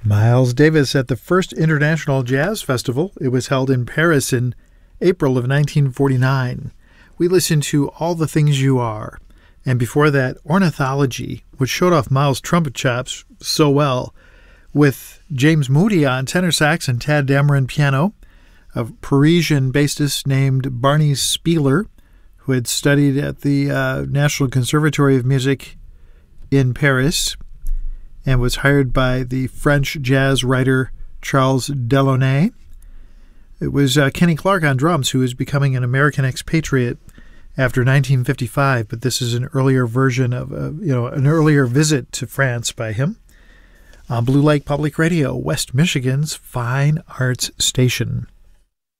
Miles Davis at the first International Jazz Festival. It was held in Paris in April of 1949. We listened to All the Things You Are. And before that, Ornithology, which showed off Miles' trumpet chops so well, with James Moody on tenor sax and Tad Dameron piano, a Parisian bassist named Barney Spieler, who had studied at the National Conservatory of Music in Paris and was hired by the French jazz writer Charles Delaunay. It was Kenny Clark on drums, who was becoming an American expatriate after 1955, but this is an earlier version of, an earlier visit to France by him. On Blue Lake Public Radio, West Michigan's fine arts station.